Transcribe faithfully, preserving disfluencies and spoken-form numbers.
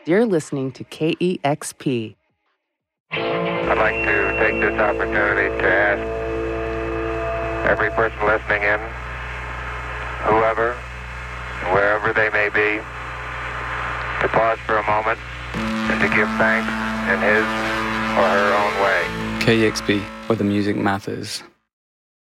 You're listening to K E X P. I'd like to take this opportunity to ask every person listening in, whoever, wherever they may be, to pause for a moment and to give thanks in his or her own way. K E X P, where the music matters.